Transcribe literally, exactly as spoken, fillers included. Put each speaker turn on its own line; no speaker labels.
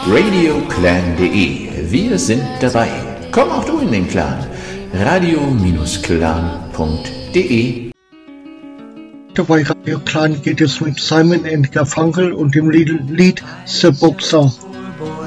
radioclan punkt de. Wir sind dabei. Komm auch du in den Clan. radio Bindestrich clan punkt de.
Bei Radio Clan geht es mit Simon and Garfunkel und dem Lied The Boxer.